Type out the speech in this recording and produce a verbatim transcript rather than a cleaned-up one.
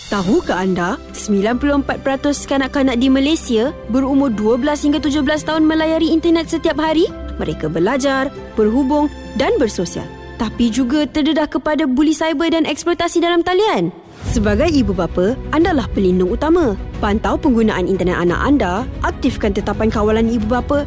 Tahukah anda, sembilan puluh empat peratus kanak-kanak di Malaysia berumur dua belas hingga tujuh belas tahun melayari internet setiap hari? Mereka belajar, berhubung dan bersosial. Tapi juga terdedah kepada buli cyber dan eksploitasi dalam talian. Sebagai ibu bapa, andalah pelindung utama. Pantau penggunaan internet anak anda, aktifkan tetapan kawalan ibu bapa